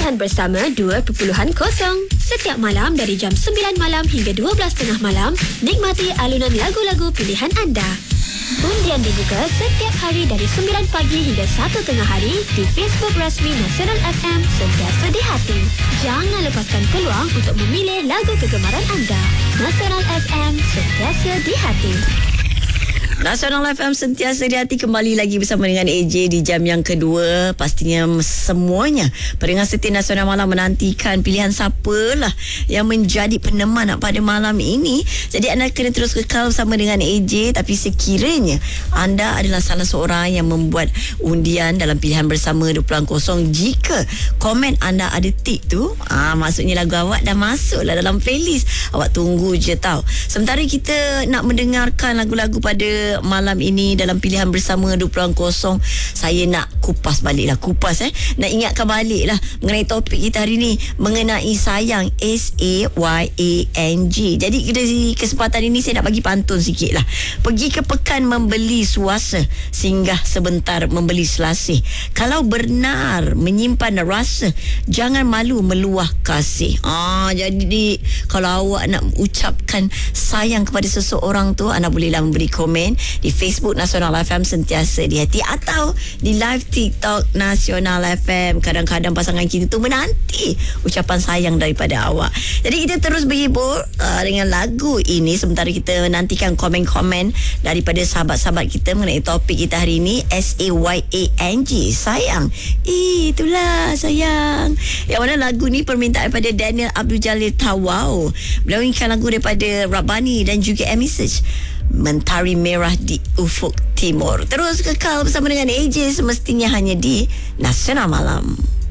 Pilihan Bersama 2.0. Setiap malam dari jam 9 malam hingga 12.30 malam, nikmati alunan lagu-lagu pilihan anda. Undian dibuka setiap hari dari 9 pagi hingga 1 tengah hari di Facebook rasmi Nasional FM Sentiasa di Hati. Jangan lepaskan peluang untuk memilih lagu kegemaran anda. Nasional FM Sentiasa di Hati. Nasional FM Sentiasa di Hati kembali lagi bersama dengan AJ di jam yang kedua. Pastinya semuanya pendengar setia Nasional Malam menantikan pilihan siapalah yang menjadi peneman pada malam ini. Jadi anda kena terus kekal bersama dengan AJ. Tapi sekiranya anda adalah salah seorang yang membuat undian dalam pilihan bersama 2.0, jika komen anda ada tik tu, maksudnya lagu awak dah masuk lah dalam playlist. Awak tunggu je tau. Sementara kita nak mendengarkan lagu-lagu pada malam ini dalam pilihan bersama 2.0, saya nak kupas balik lah. Nak ingatkan balik lah mengenai topik kita hari ni, mengenai sayang, SAYANG. Jadi di kesempatan ini saya nak bagi pantun sikit lah. Pergi ke pekan membeli suasa, singgah sebentar membeli selasih. Kalau benar menyimpan rasa, jangan malu meluah kasih. Jadi kalau awak nak ucapkan sayang kepada seseorang tu, anda bolehlah memberi komen di Facebook Nasional FM Sentiasa di Hati atau di live TikTok Nasional FM. Kadang-kadang pasangan kita tu menanti ucapan sayang daripada awak. Jadi kita terus berhibur dengan lagu ini sementara kita nantikan komen-komen daripada sahabat-sahabat kita mengenai topik kita hari ini, SAYANG, sayang. Itulah sayang. Yang mana lagu ni permintaan daripada Daniel Abdul Jalil Tawau. Beliau inginkan lagu daripada Rabbani dan juga Emisage, Mentari Merah di Ufuk Timur. Terus kekal bersama dengan AJ semestinya hanya di Nasional Malam.